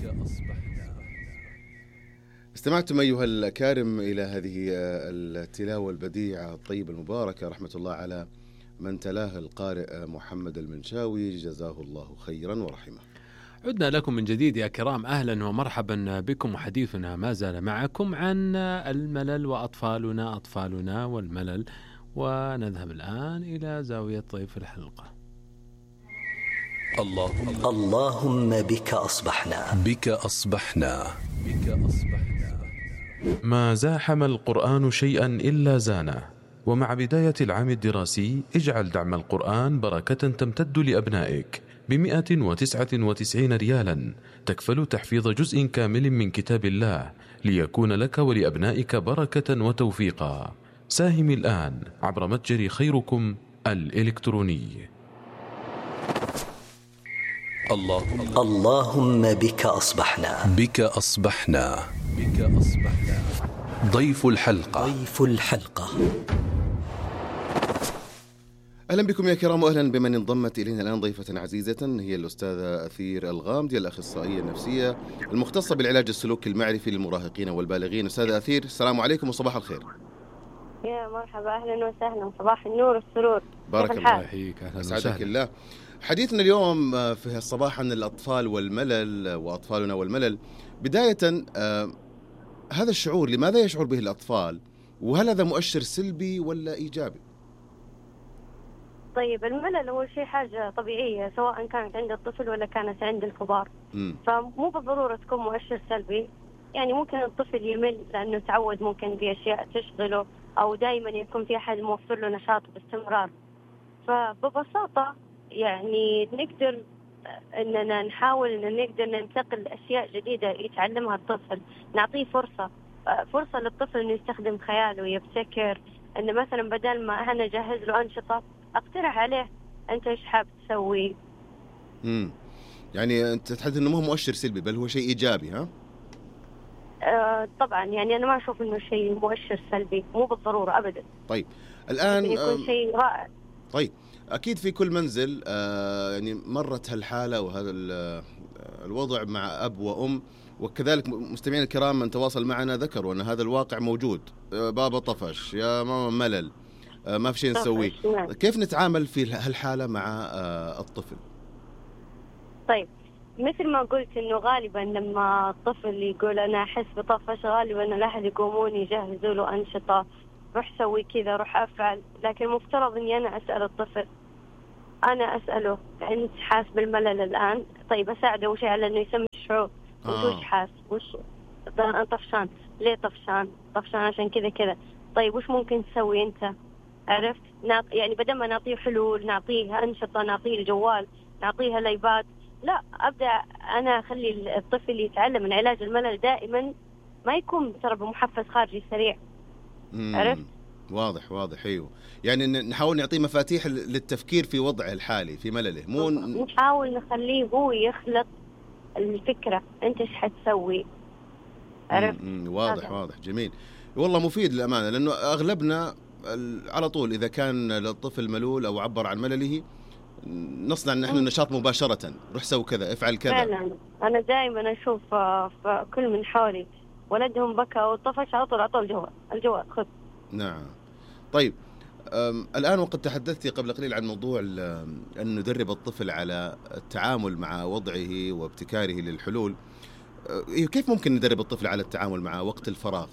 استمعتم أيها الأكارم إلى هذه التلاوة البديعة الطيبة المباركة، رحمة الله على من تلاه القارئ محمد المنشاوي، جزاه الله خيرا ورحمه. عدنا لكم من جديد يا كرام، أهلا ومرحبا بكم، وحديثنا ما زال معكم عن الملل وأطفالنا والملل. ونذهب الآن إلى زاوية ضيف الحلقة. اللهم بك أصبحنا ما زاحم القرآن شيئا إلا زانه. ومع بداية العام الدراسي اجعل دعم القرآن بركة تمتد لأبنائك ب199 ريالا، تكفل تحفيظ جزء كامل من كتاب الله ليكون لك ولأبنائك بركة وتوفيقا. ساهم الآن عبر متجر خيركم الإلكتروني. اللهم بك أصبحنا ضيف الحلقة. أهلا بكم يا كرام، وأهلا بمن انضمت إلينا الآن ضيفة عزيزة، هي الأستاذة أثير الغامدي، الأخصائية النفسية المختصة بالعلاج السلوكي المعرفي للمراهقين والبالغين. أستاذة أثير، السلام عليكم وصباح الخير. يا مرحبا، أهلا وسهلا، صباح النور والسرور. بارك الله فيك، أهلا وسهلا. الله. حديثنا اليوم في الصباح عن الأطفال والملل وأطفالنا والملل. بداية، هذا الشعور لماذا يشعر به الأطفال؟ وهل هذا مؤشر سلبي ولا إيجابي؟ طيب، الملل أول شيء حاجة طبيعية سواء كانت عند الطفل ولا كانت عند الكبار. فمو بالضرورة تكون مؤشر سلبي. يعني ممكن الطفل يمل لأنه تعود ممكن بأشياء تشغله، أو دائما يكون في أحد موفر له نشاط باستمرار. فببساطة يعني نقدر أننا نحاول أن نقدر ننتقل أشياء جديدة يتعلمها الطفل، نعطيه فرصة للطفل أنه يستخدم خياله، يبتكر. أنه مثلا بدل ما أنا أجهز له أنشطة، أقترح عليه أنت إيش حاب تسوي. يعني أنت تحدث أنه مو مؤشر سلبي بل هو شيء إيجابي، ها؟ طبعا يعني أنا ما أشوف أنه شيء مؤشر سلبي، مو بالضرورة أبدا. طيب الآن يكون شيء رائع. طيب أكيد في كل منزل يعني مرت هالحالة وهذا الوضع مع أب وأم، وكذلك مستمعين الكرام من تواصل معنا ذكروا أن هذا الواقع موجود. بابا طفش، يا ماما ملل، ما في شيء نسويه. كيف نتعامل في هالحالة مع الطفل؟ طيب، مثل ما قلت إنه غالبا لما الطفل يقول أنا أحس بطفش، غالبا الأهل يقومون يجهزوا له أنشطة، روح سوي كذا، روح أفعل. لكن مفترض إني أنا أسأل الطفل، أنا أسأله أنت حاس بالملل الآن؟ طيب أساعده وش على إنه يسمي الشعور. وش حاس؟ وش طفشان؟ ليه طفشان عشان كذا كذا. طيب وش ممكن تسوي أنت؟ عرفت؟ يعني بدل ما نعطيه حلول، نعطيه أنشطة، نعطيه الجوال، نعطيها الأيباد، لا، أبدأ أنا أخلي الطفل يتعلم من علاج الملل دائما ما يكون ترى بمحفز خارجي سريع. عرفت؟ واضح. أيوه، يعني نحاول نعطيه مفاتيح للتفكير في وضعه الحالي في ملله، مو نحاول نخليه هو يخلق الفكرة، أنت إيش حتسوي. عرفت؟ واضح جميل، والله مفيد للأمانة، لأنه أغلبنا على طول إذا كان الطفل ملول أو عبر عن ملله نصنع نحن النشاط مباشرة، روح سوي كذا، افعل كذا. فعلا أنا دائما أشوف في كل من حولي ولدهم بكى وطفش على طول أعطوا الجوال خذ. نعم. طيب الآن وقد تحدثتي قبل قليل عن موضوع أن ندرب الطفل على التعامل مع وضعه وابتكاره للحلول. كيف ممكن ندرب الطفل على التعامل مع وقت الفراغ؟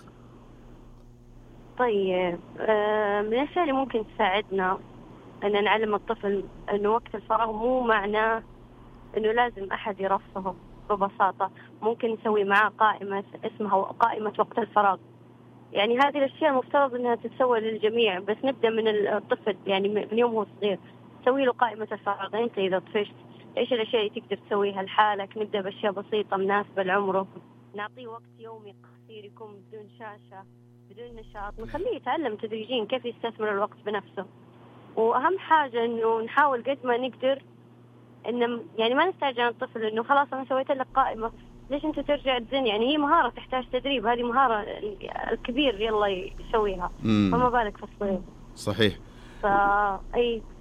طيب من الأشياء اللي ممكن تساعدنا أن نعلم الطفل أنه وقت الفراغ مو معناه أنه لازم أحد يرفهه. ببساطة ممكن نسوي معاه قائمة اسمها قائمة وقت الفراغ. يعني هذه الأشياء مفترض أنها تتسوى للجميع، بس نبدأ من الطفل، يعني من يوم هو صغير تسوي له قائمة الفراغ. أنت إذا طفشت إيش الأشياء اللي تقدر تسويها لحالك؟ نبدأ بأشياء بسيطة مناسبة لعمره، نعطيه وقت يومي قصير يكون بدون شاشة بدون نشاط، نخليه يتعلم تدريجيا كيف يستثمر الوقت بنفسه. وأهم حاجة إنه نحاول قد ما نقدر إن يعني ما نستعجل الطفل إنه خلاص أنا سويت لك قائمة ليش أنت ترجع تزن. يعني هي مهارة تحتاج تدريب، هذه مهارة الكبير يلا يسويها، فما بالك في الصغير. صحيح.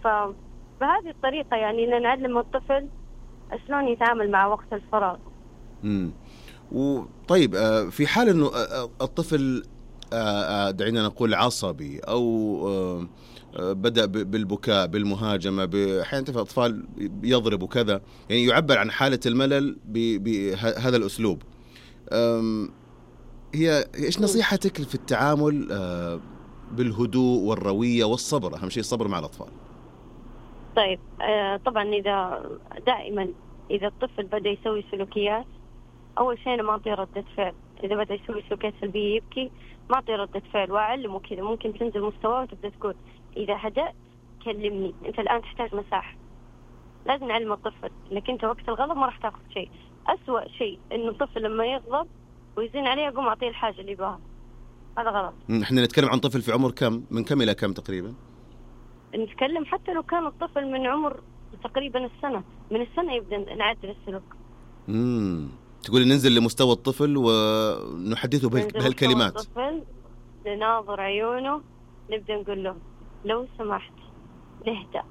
فبهذه الطريقة يعني إن نعلم الطفل شلون يتعامل مع وقت الفراغ. وطيب في حال انه الطفل دعينا نقول عصبي او بدأ بالبكاء بالمهاجمة، أحيانا تفهم أطفال يضرب وكذا، يعني يعبر عن حالة الملل بهذا الأسلوب. هي إيش نصيحتك في التعامل بالهدوء والروية والصبر؟ أهم شيء الصبر مع الأطفال. طيب طبعا دائما إذا الطفل بدأ يسوي سلوكيات، أول شيء أنا ما أعطيه ردة فعل. إذا بدأ يسوي سلوكيات سلبية يبكي، ما أعطيه ردة فعل وأعلمه كذا. ممكن تنزل مستواه وتبدأ تقول إذا هدأت كلمني، أنت الآن تحتاج مساحة. لازم نعلم الطفل إنك أنت وقت الغضب ما راح تأخذ شيء. أسوأ شيء إنه الطفل لما يغضب ويزين عليه أقوم أعطيه الحاجة اللي يبغاها، هذا غلط. إحنا نتكلم عن طفل في عمر كم؟ من كم إلى كم تقريبا؟ نتكلم حتى لو كان الطفل من عمر تقريبا السنة، من السنة يبدأ نعدل السلوك. تقولي ننزل لمستوى الطفل ونحدثه بهالكلمات. الطفل نناظر عيونه، نبدأ نقول له لو سمحت نهدأ،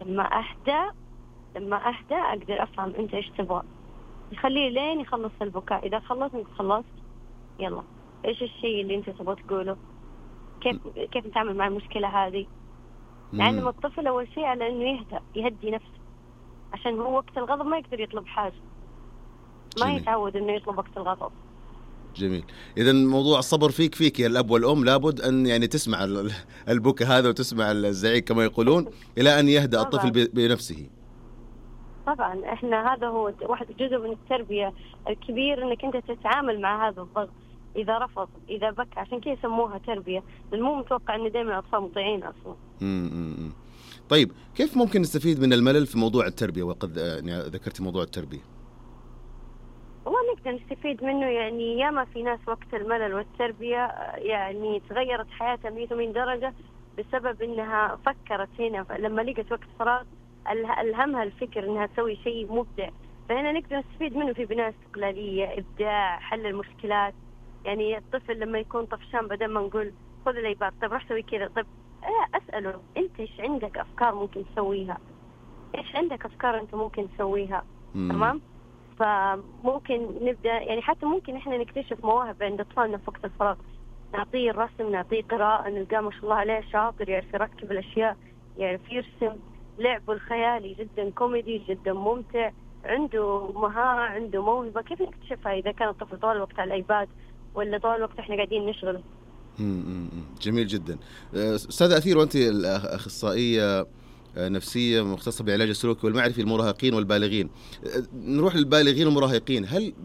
لما أهدأ أقدر أفهم أنت إيش تبغى. يخليه لين يخلص البكاء. إذا خلصت يلا إيش الشيء اللي أنت تبغى تقوله، كيف نتعامل مع المشكلة هذه. نعلم الطفل أول شيء على إنه يهدأ، يهدي نفسه، عشان هو وقت الغضب ما يقدر يطلب حاجة، ما يتعود إنه يطلب وقت الغضب. جميل. إذا موضوع الصبر فيك يا الأب والأم، لابد أن يعني تسمع البكاء هذا وتسمع الزعيق كما يقولون إلى أن يهدأ الطفل بنفسه. طبعا إحنا هذا هو واحد جزء من التربية الكبير، إنك أنت تتعامل مع هذا الضغط. إذا رفض، إذا بكى، عشان كذا يسموها تربية، لأن مو متوقع إن دائما الأطفال مطيعين أصلا. طيب كيف ممكن نستفيد من الملل في موضوع التربية؟ وقد يعني ذكرت موضوع التربية. ونقدر نستفيد منه، يعني ياما في ناس وقت الملل والتربية يعني تغيرت حياتها 180 درجة بسبب إنها فكرت هنا لما لقت وقت فراغ ألهمها الفكر إنها تسوي شيء مبدع. فهنا نقدر نستفيد منه في بناء استقلالية، إبداع، حل المشكلات. يعني الطفل لما يكون طفشان بدل ما نقول خذ الأيباد، طيب راح سوي كذا، طيب أسأله أنت إيش عندك أفكار ممكن تسويها، إيش عندك أفكار أنت ممكن تسويها. تمام. فممكن نبدأ يعني حتى ممكن إحنا نكتشف مواهب عند أطفالنا في وقت الفراغ. نعطيه الرسم، نعطيه قراءة، نلقاه ما شاء الله عليه شاطر، يعرف يركب الأشياء، يعرف يرسم. لعبه الخيالي جدا كوميدي، جدا ممتع، عنده مهارة، عنده موهبة. كيف نكتشفها إذا كان الطفل طول الوقت على الأيباد ولا طول الوقت إحنا قاعدين نشغل؟ جميل جدا. أستاذة أثير، وأنت الأخصائية نفسية مختصة بعلاج السلوكي والمعرفي للمراهقين والبالغين، نروح للبالغين والمراهقين. هل